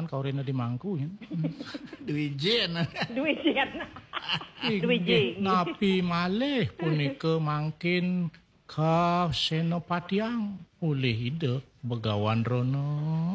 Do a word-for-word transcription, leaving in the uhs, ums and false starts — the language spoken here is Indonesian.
kaurena di mangku ya. Duijen. Duijen. Duijen. Napi malih punika mangkin ka senopatiang oleh ide begawan rono.